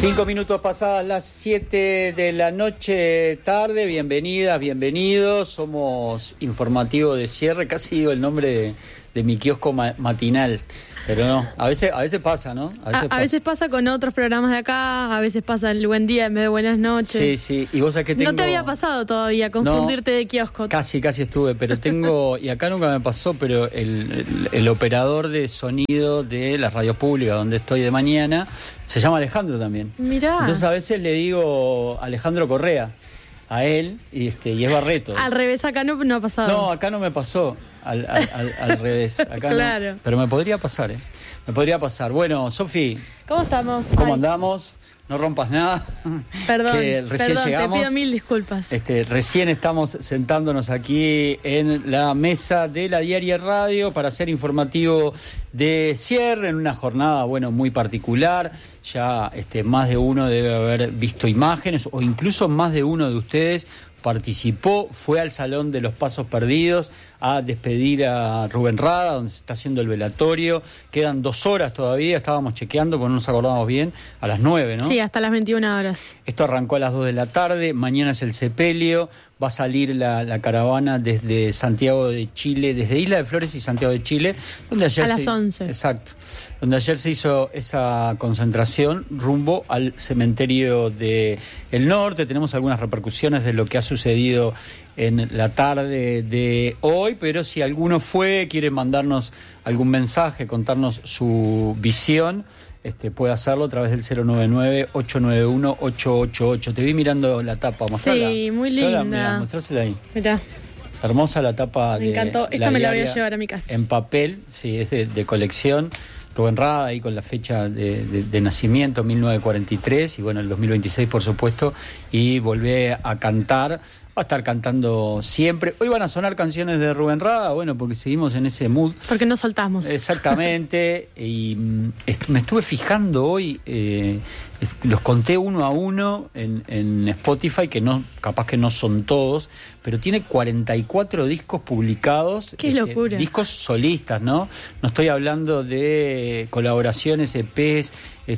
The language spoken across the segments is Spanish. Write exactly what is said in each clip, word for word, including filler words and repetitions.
Cinco minutos pasadas las siete de la noche tarde, bienvenidas, bienvenidos, somos Informativo de Cierre, casi digo el nombre de, de mi kiosco ma- matinal, pero no, a veces a veces pasa, ¿no? A veces, a, pasa. a veces pasa con otros programas de acá, a veces pasa el buen día en vez de buenas noches. Sí, sí, y vos sabés que tengo... No te había pasado todavía confundirte no, de kiosco. Casi, casi estuve, pero tengo, y acá nunca me pasó, pero el, el, el operador de sonido de las radios públicas donde estoy de mañana, se llama Alejandro también. Mirá. Entonces a veces le digo Alejandro Correa a él, y, este, y es Barreto. Al revés, acá no, no ha pasado. No, acá no me pasó. Al, al, al, al revés, acá claro. No, pero me podría pasar, ¿eh? Me podría pasar. Bueno, Sofi, ¿cómo estamos? ¿Cómo Ay. andamos? No rompas nada. Perdón, que recién perdón, llegamos. te pido mil disculpas. Este, recién estamos sentándonos aquí en la mesa de la Diaria Radio para hacer informativo de cierre en una jornada, bueno, muy particular. Ya este, más de uno debe haber visto imágenes, o incluso más de uno de ustedes participó, fue al Salón de los Pasos Perdidos a despedir a Rubén Rada, donde se está haciendo el velatorio. Quedan dos horas todavía, estábamos chequeando, porque no nos acordamos bien, a las nueve, ¿no? Sí, hasta las veintiuna horas. Esto arrancó a las dos de la tarde, mañana es el sepelio, va a salir la, la caravana desde Santiago de Chile, desde Isla de Flores y Santiago de Chile, donde ayer a las se, once. Exacto, donde ayer se hizo esa concentración rumbo al cementerio de El Norte. Tenemos algunas repercusiones de lo que ha sucedido en la tarde de hoy, pero si alguno fue, quiere mandarnos algún mensaje, contarnos su visión, este, puede hacerlo a través del cero nueve nueve, ocho nueve uno, ocho ocho ocho. Te vi mirando la tapa, mostrala. Sí, muy linda. Mirá, mostrársela ahí. Mirá. Hermosa la tapa. Me de encantó. Esta la me la voy a diaria llevar a mi casa. En papel, sí, es de, de colección. Rubén Rada, ahí con la fecha de, de, de nacimiento, mil novecientos cuarenta y tres, y bueno, el dos mil veintiséis, por supuesto, y volvé a cantar. Va a estar cantando siempre. Hoy van a sonar canciones de Rubén Rada, bueno, porque seguimos en ese mood. Porque nos soltamos. Exactamente. Y mm, est- me estuve fijando hoy, eh, es- los conté uno a uno en, en Spotify, que no, capaz que no son todos, pero tiene cuarenta y cuatro discos publicados. ¡Qué este, locura! Discos solistas, ¿no? No estoy hablando de colaboraciones, E Pes,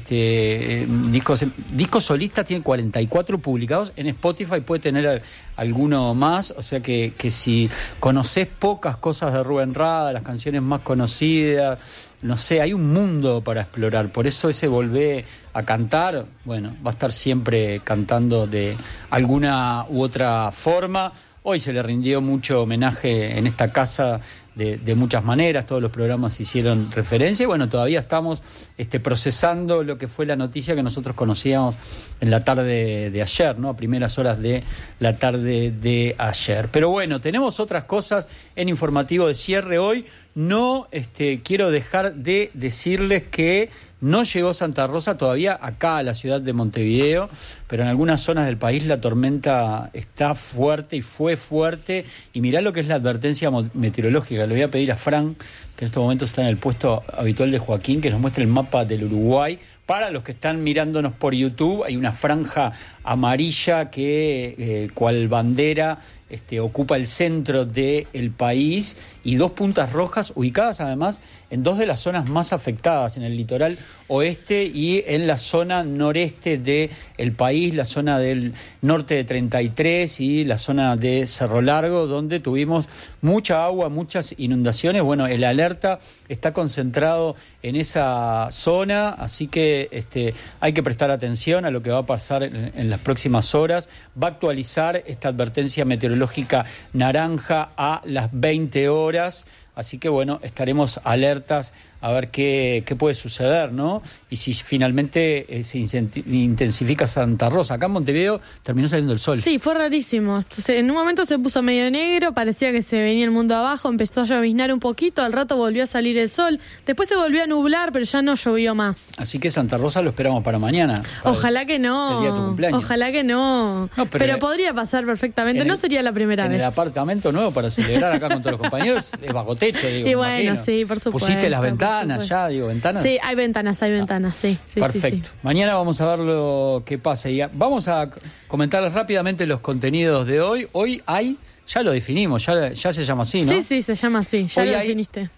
este, eh, discos, discos solistas, tiene cuarenta y cuatro publicados en Spotify, puede tener al, alguno más, o sea que, que si conocés pocas cosas de Rubén Rada, las canciones más conocidas, no sé, hay un mundo para explorar, por eso ese volvé a cantar, bueno, va a estar siempre cantando de alguna u otra forma. Hoy se le rindió mucho homenaje en esta casa de, de muchas maneras, todos los programas hicieron referencia y bueno, todavía estamos este, procesando lo que fue la noticia que nosotros conocíamos en la tarde de ayer, ¿no? A primeras horas de la tarde de ayer. Pero bueno, tenemos otras cosas en informativo de cierre hoy. No este, quiero dejar de decirles que no llegó Santa Rosa todavía acá a la ciudad de Montevideo, pero en algunas zonas del país la tormenta está fuerte y fue fuerte. Y mirá lo que es la advertencia meteorológica. Le voy a pedir a Fran, que en estos momentos está en el puesto habitual de Joaquín, que nos muestre el mapa del Uruguay. Para los que están mirándonos por YouTube, hay una franja amarilla que, eh, cual bandera, este, ocupa el centro del país, y dos puntas rojas ubicadas además en dos de las zonas más afectadas, en el litoral oeste y en la zona noreste del país, la zona del norte de treinta y tres y la zona de Cerro Largo, donde tuvimos mucha agua, muchas inundaciones. Bueno, el alerta está concentrado en esa zona, así que este, hay que prestar atención a lo que va a pasar en, en las próximas horas. Va a actualizar esta advertencia meteorológica naranja a las veinte horas. Así que bueno, estaremos alertas a ver qué, qué puede suceder, ¿no? Y si finalmente eh, se intensifica Santa Rosa. Acá en Montevideo terminó saliendo el sol. Sí, fue rarísimo. Entonces, en un momento se puso medio negro, parecía que se venía el mundo abajo, empezó a lloviznar un poquito, al rato volvió a salir el sol, después se volvió a nublar, pero ya no llovió más. Así que Santa Rosa lo esperamos para mañana. Para Ojalá el, que no. El día de tu cumpleaños. Ojalá que no. no pero pero el, podría pasar perfectamente, no el, sería la primera en vez. En el apartamento nuevo para celebrar acá con todos los compañeros es bajo techo, digo. Y bueno, imagino. sí, por supuesto. Pusiste las ventanas ya, digo, ventanas. Sí, hay ventanas, hay ventanas, sí. sí Perfecto. Sí, sí. Mañana vamos a ver lo que pasa. Y vamos a comentar rápidamente los contenidos de hoy. Hoy hay, ya lo definimos, ya, ya se llama así, ¿no? Sí, sí, se llama así, ya hoy lo hay, definiste.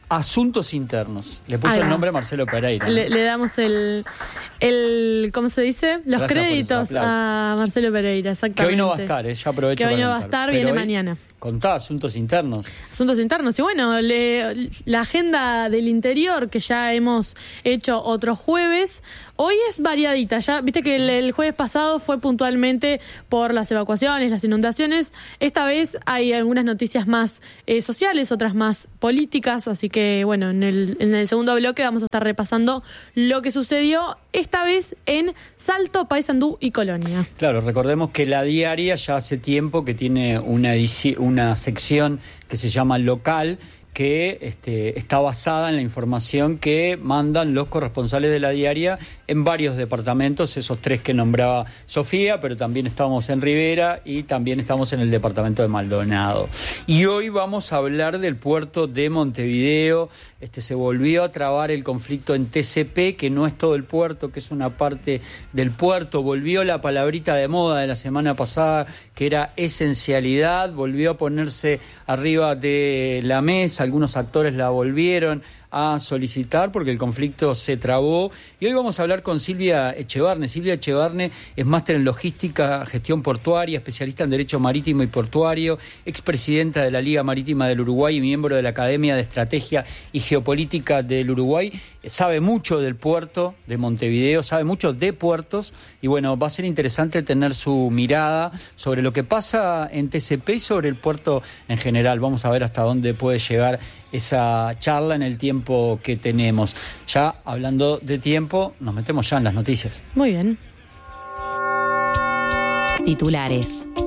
Asuntos Internos. Le puso el nombre a Marcelo Pereira. Le, le damos el, el, ¿cómo se dice? Los Gracias créditos a Marcelo Pereira, exactamente. Que hoy no va a estar, ¿eh? Ya aprovecho. Que hoy no va a estar, viene mañana. Contá, Asuntos Internos. Asuntos Internos. Y bueno, le, la agenda del interior que ya hemos hecho otros jueves, hoy es variadita. Ya viste que el, el jueves pasado fue puntualmente por las evacuaciones, las inundaciones. Esta vez hay algunas noticias más eh, sociales, otras más políticas. Así que bueno, en el, en el segundo bloque vamos a estar repasando lo que sucedió esta vez en Salto, Paysandú y Colonia. Claro, recordemos que La Diaria ya hace tiempo que tiene una edición, una sección que se llama Local, que este, está basada en la información que mandan los corresponsales de La Diaria en varios departamentos, esos tres que nombraba Sofía, pero también estamos en Rivera y también estamos en el departamento de Maldonado. Y hoy vamos a hablar del puerto de Montevideo. Este, se volvió a trabar el conflicto en T C P, que no es todo el puerto, que es una parte del puerto. Volvió la palabrita de moda de la semana pasada, que era esencialidad, volvió a ponerse arriba de la mesa. Algunos actores la volvieron a solicitar porque el conflicto se trabó. Y hoy vamos a hablar con Silvia Echevarne. Silvia Echevarne es máster en logística, gestión portuaria, especialista en derecho marítimo y portuario, expresidenta de la Liga Marítima del Uruguay y miembro de la Academia de Estrategia y Geopolítica del Uruguay. Sabe mucho del puerto de Montevideo, sabe mucho de puertos y bueno, va a ser interesante tener su mirada sobre lo que pasa en T C P y sobre el puerto en general. Vamos a ver hasta dónde puede llegar esa charla en el tiempo que tenemos. Ya hablando de tiempo, nos metemos ya en las noticias. Muy bien. Titulares.